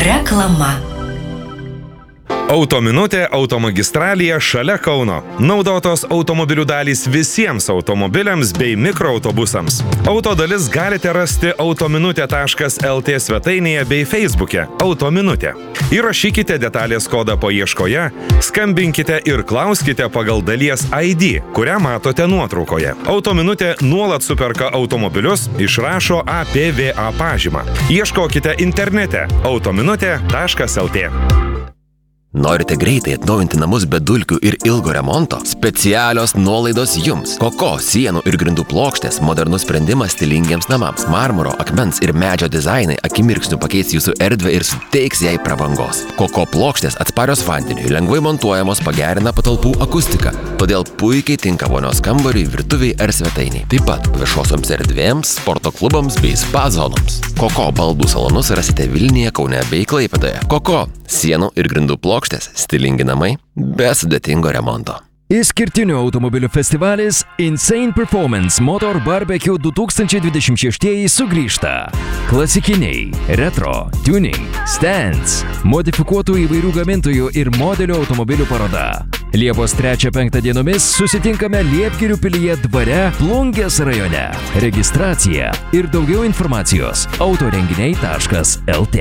Reklama. Autominutė automagistralėje šalia Kauno. Naudotos automobilių dalys visiems automobiliams bei mikroautobusams. Autodalis galite rasti autominutė.lt svetainėje bei Facebook'e Autominutė. Įrašykite detalės kodą paieškoje, skambinkite ir klauskite pagal dalies ID, kurią matote nuotraukoje. Autominutė nuolat superka automobilius, išrašo APVA pažymą. Ieškokite internete autominutė.lt. Norite greitai atnaujinti namus be dulkių ir ilgo remonto? Specialios nuolaidos jums. Koko sienų ir grindų plokštės modernus sprendimas stilingiems namams. Marmuro, akmens ir medžio dizainai akimirksniu pakeis jūsų erdvę ir suteiks jai prabangos. Koko plokštės atsparios vandeniui, lengvai montuojamos, pagerina patalpų akustiką. Todėl puikiai tinka vonios kambariui, virtuviai ar svetainiai. Taip pat viešosioms erdvėms, sporto klubams bei spa zonoms. Koko baldų salonus rasite Vilniuje, Kaune bei Klaipėdoje. Koko sienų ir grindų plokštės, stilingi namai be sudėtingo remonto. Išskirtinių automobilių festivalis Insane Performance Motor Barbecue 2026 sugrįžta. Klasikiniai, retro, tuning, stands, modifikuotų įvairių gamintojų ir modelių automobilių paroda. Liepos 3-5 dienomis susitinkame Liepgirių pilyje dvare Plungės rajone. Registracija ir daugiau informacijos autorenginiai.lt.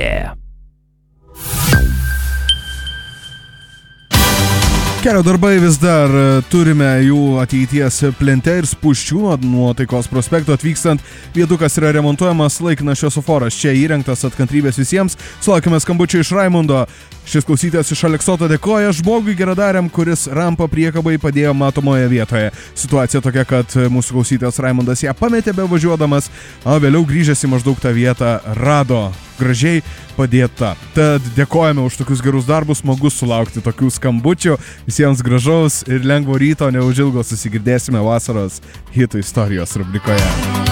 Kelio darbai vis dar turime jų ateities plente ir spūsčių. Nuo Taikos prospekto atvykstant viadukas yra remontuojamas, laikinas šviesoforas čia įrengtas, atkantrybės visiems. Sulaukime skambučių iš Raimundo. Šis klausytojas iš Aleksoto dėkoja žmogui geradariam, kuris rampą priekabai padėjo matomoje vietoje. Situacija tokia, kad mūsų klausytojas Raimundas ją pametė bevažiuodamas, o vėliau grįžęs į maždaug tą vietą rado gražiai padėta. Tad dėkojame už tokius gerus darbus, smagu sulaukti tokių skambučių. Visiems gražaus ir lengvo ryto, neužilgo susigirdėsime vasaros hitų istorijos rubrikoje.